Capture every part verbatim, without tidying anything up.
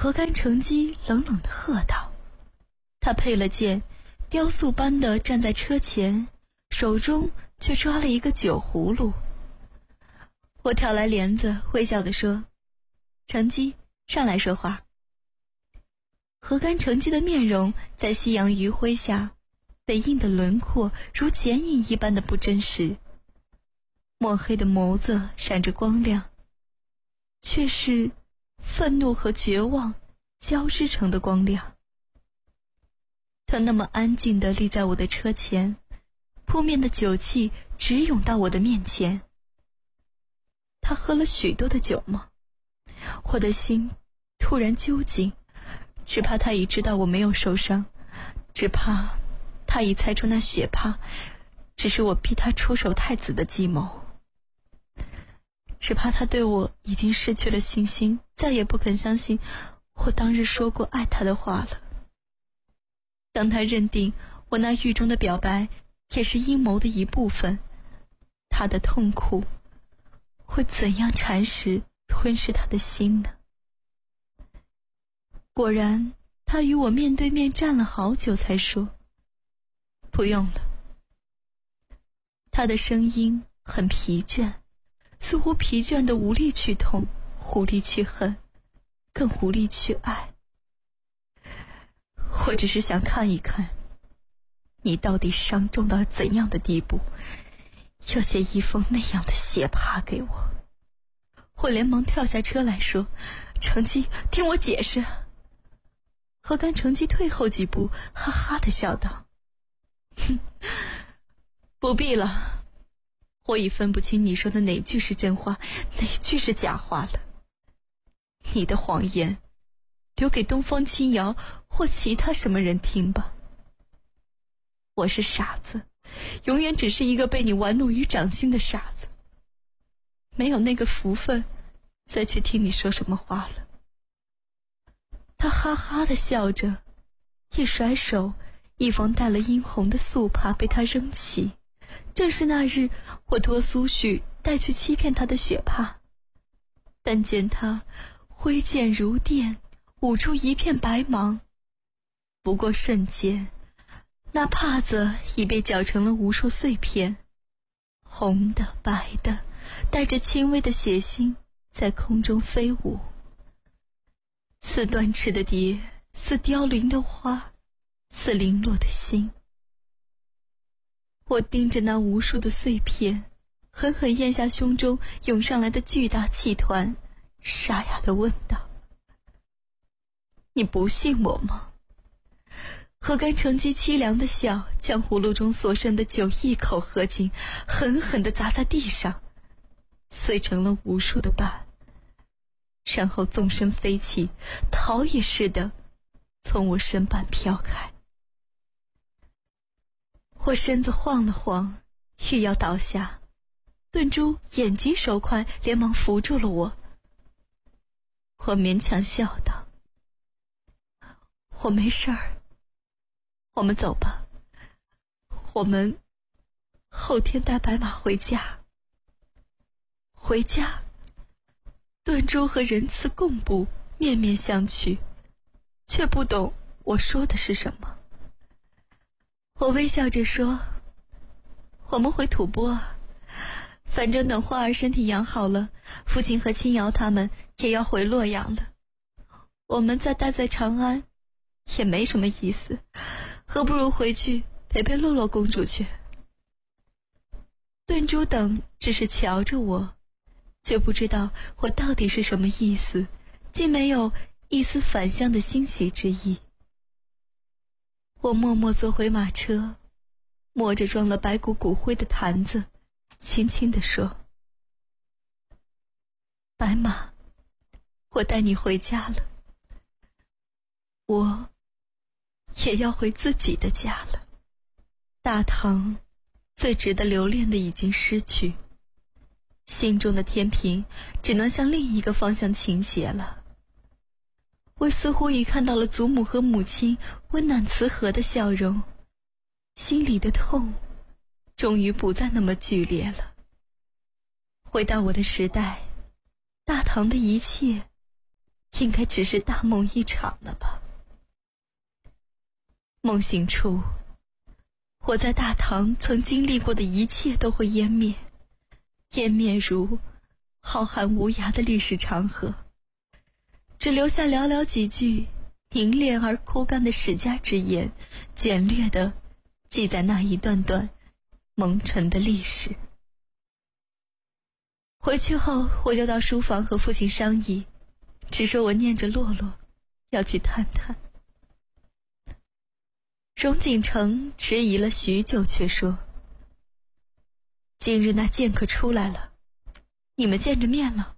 何干乘机冷冷地喝道。他配了剑，雕塑般地站在车前，手中却抓了一个酒葫芦。我挑来帘子，微笑地说：乘机上来说话。何干乘机的面容在夕阳余晖下被映的轮廓如剪影一般的不真实，墨黑的眸子闪着光亮，却是愤怒和绝望交织成的光亮。他那么安静地立在我的车前，扑面的酒气直涌到我的面前。他喝了许多的酒吗？我的心突然揪紧，只怕他已知道我没有受伤，只怕他已猜出那血怕只是我逼他出手太子的计谋，只怕他对我已经失去了信心，再也不肯相信我当日说过爱他的话了。当他认定我那狱中的表白也是阴谋的一部分，他的痛苦会怎样蚕食吞噬他的心呢？果然，他与我面对面站了好久才说：不用了。他的声音很疲倦，似乎疲倦的无力去痛，无力去恨，更无力去爱。我只是想看一看你到底伤重到怎样的地步，要写一封那样的血帕给我。我连忙跳下车来说：乘机听我解释。何干乘机退后几步，哈哈地笑道：哼，不必了，我已分不清你说的哪句是真话，哪句是假话了。你的谎言留给东方青瑶或其他什么人听吧。我是傻子，永远只是一个被你玩弄于掌心的傻子，没有那个福分再去听你说什么话了。他哈哈地笑着，一甩手，一方带了殷红的素帕被他扔起，正是那日我托苏轼带去欺骗他的血帕。但见他挥剑如电，舞出一片白芒，不过瞬间，那帕子已被搅成了无数碎片，红的白的，带着轻微的血腥在空中飞舞，似断翅的蝶，似凋零的花，似零落的星。我盯着那无数的碎片，狠狠咽下胸中涌上来的巨大气团，沙哑地问道：你不信我吗？何干乘机凄凉的笑，将葫芦中所剩的酒一口喝尽，狠狠地砸在地上，碎成了无数的瓣，然后纵身飞起，逃也似的从我身畔飘开。我身子晃了晃，欲要倒下，顿珠眼疾手快，连忙扶住了我。我勉强笑道：我没事儿，我们走吧，我们后天带白马回家。回家？顿珠和仁慈共步，面面相觑，却不懂我说的是什么。我微笑着说：我们回吐蕃啊，反正等花儿身体养好了，父亲和青瑶他们也要回洛阳了。我们再待在长安也没什么意思，何不如回去陪陪洛洛公主去。顿珠等只是瞧着我，却不知道我到底是什么意思，竟没有一丝反向的欣喜之意。我默默坐回马车，摸着装了白骨骨灰的坛子，轻轻地说：白马，我带你回家了，我也要回自己的家了。大唐最值得留恋的已经失去，心中的天平只能向另一个方向倾斜了。我似乎已看到了祖母和母亲温暖慈和的笑容，心里的痛终于不再那么剧烈了。回到我的时代，大唐的一切应该只是大梦一场了吧。梦醒处，我在大唐曾经历过的一切都会湮灭，湮灭如浩瀚无涯的历史长河，只留下寥寥几句凝练而枯干的史家之言，简略地记在那一段段蒙尘的历史。回去后，我就到书房和父亲商议，只说我念着洛洛要去探探。荣锦城迟疑了许久，却说：今日那剑客出来了，你们见着面了？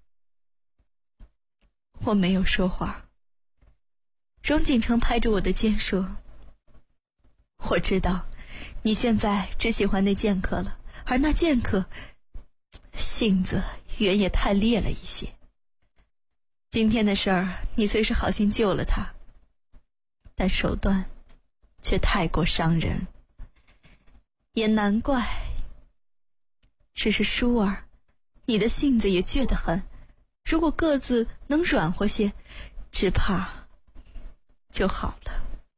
我没有说话。荣锦城拍着我的肩说：我知道你现在只喜欢那剑客了，而那剑客性子原也太烈了一些。今天的事儿，你虽是好心救了他，但手段却太过伤人，也难怪。只是舒儿，你的性子也倔得很，如果个子能软和些，只怕就好了。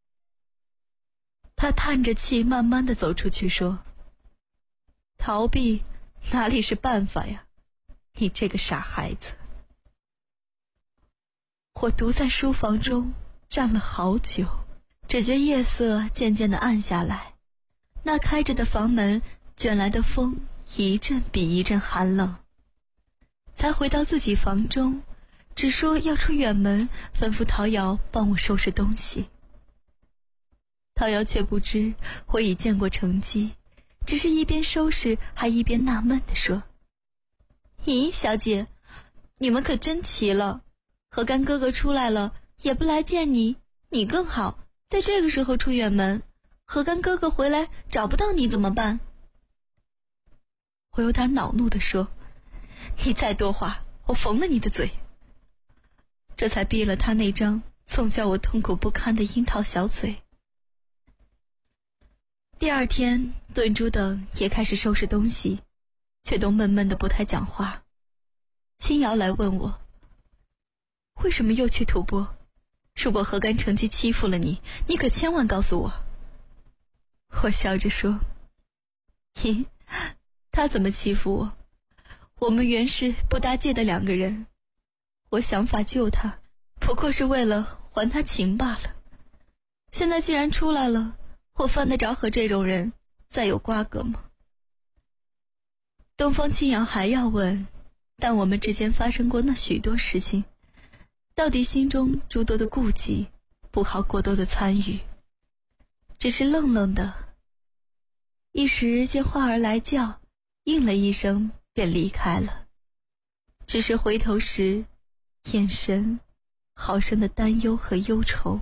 他叹着气，慢慢地走出去，说：逃避哪里是办法呀，你这个傻孩子。我独在书房中站了好久，只觉夜色渐渐地暗下来，那开着的房门卷来的风一阵比一阵寒冷。才回到自己房中，只说要出远门，吩咐陶瑶帮我收拾东西。陶瑶却不知我已见过成绩，只是一边收拾还一边纳闷地说：咦，小姐，你们可真奇了，何干哥哥出来了也不来见你，你更好，在这个时候出远门，何干哥哥回来找不到你怎么办？我有点恼怒地说：你再多话，我缝了你的嘴。这才闭了他那张总叫我痛苦不堪的樱桃小嘴。第二天，顿珠等也开始收拾东西，却都闷闷的不太讲话。青瑶来问我：为什么又去吐蕃？如果何干成绩欺负了你，你可千万告诉我。我笑着说：咦，他怎么欺负我？我们原是不搭界的两个人，我想法救他，不过是为了还他情罢了。现在既然出来了，我犯得着和这种人再有瓜葛吗？东方青瑶还要问，但我们之间发生过那许多事情，到底心中诸多的顾忌，不好过多的参与，只是愣愣的。一时见花儿来叫，应了一声便离开了，只是回头时眼神好生的担忧和忧愁。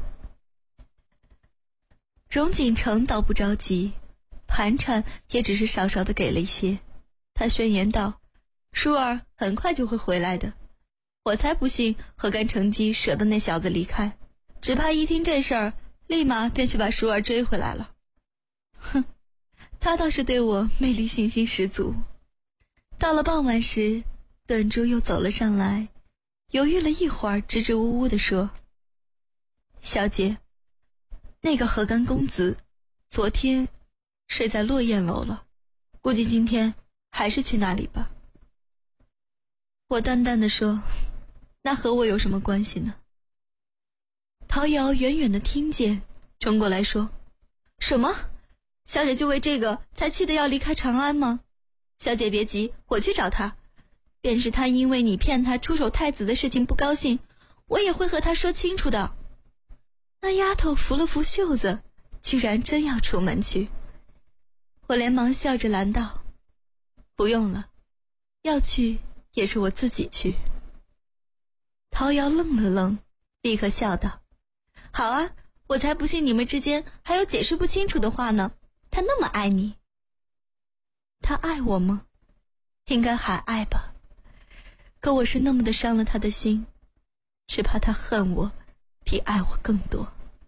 荣锦城倒不着急，盘缠也只是少少的给了一些。他宣言道：舒儿很快就会回来的，我才不信何干成机舍得那小子离开，只怕一听这事儿，立马便去把舒儿追回来了。哼，他倒是对我魅力信心十足。到了傍晚时，顿珠又走了上来，犹豫了一会儿，支支吾吾地说：小姐，那个何干公子昨天睡在落雁楼了，估计今天还是去那里吧。我淡淡地说：那和我有什么关系呢？陶瑶远远地听见，冲过来说：什么？小姐就为这个才气得要离开长安吗？小姐别急，我去找他，便是他因为你骗他出手太子的事情不高兴，我也会和他说清楚的。那丫头扶了扶袖子，居然真要出门去。我连忙笑着拦道：不用了，要去也是我自己去。陶瑶愣了愣，立刻笑道：好啊，我才不信你们之间还有解释不清楚的话呢，他那么爱你。他爱我吗？应该还爱吧，可我是那么的伤了他的心，只怕他恨我比爱我更多。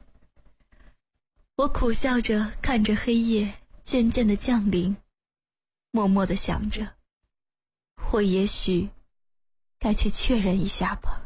我苦笑着看着黑夜渐渐的降临，默默地想着，我也许该去确认一下吧。